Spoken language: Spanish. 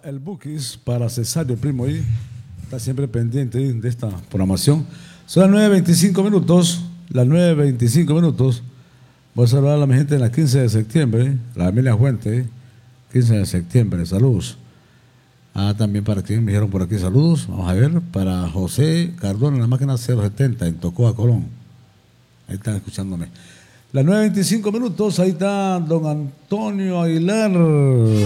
el Bukis para Cesario Primo ahí. Está siempre pendiente de esta programación. Son las 9:25 minutos. Las 9:25 minutos. Voy a saludar a la gente de la 15 de septiembre. La Emilia Fuente. 15 de septiembre. Saludos. También para quien me dijeron por aquí saludos. Vamos a ver. Para José Cardona en la máquina 070 en Tocoa, Colón. Ahí están escuchándome. Las 9:25 minutos. Ahí está don Antonio Aguilar.